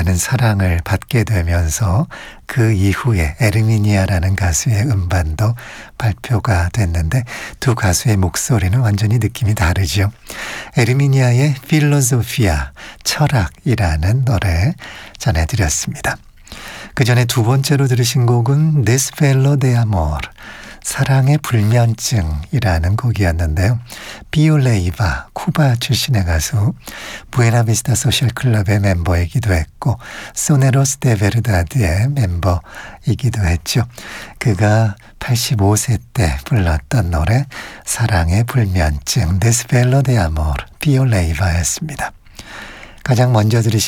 많은 사랑을 받게 되면서 그 이후에 에르미니아라는 가수의 음반도 발표가 됐는데 두 가수의 목소리는 완전히 느낌이 다르죠. 에르미니아의 필로소피아, 철학이라는 노래 전해드렸습니다. 그 전에 두 번째로 들으신 곡은 Desvelo de Amor, 사랑의 불면증이라는 곡이었는데요. 비올레이바, 쿠바 출신의 가수, 부에나비스타 소셜클럽의 멤버이기도 했고 소네로스 데 베르다드의 멤버이기도 했죠. 그가 85세 때 불렀던 노래 사랑의 불면증, 데스벨로 데 아모르, 비올레이바였습니다. 가장 먼저 들으신